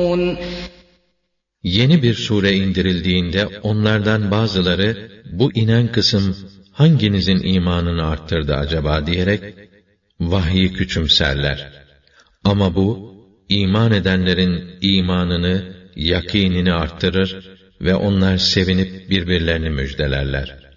يعرضون Yeni bir sure indirildiğinde onlardan bazıları, bu inen kısım hanginizin imanını arttırdı acaba diyerek vahyi küçümserler. Ama bu, iman edenlerin imanını, yakînini arttırır ve onlar sevinip birbirlerini müjdelerler.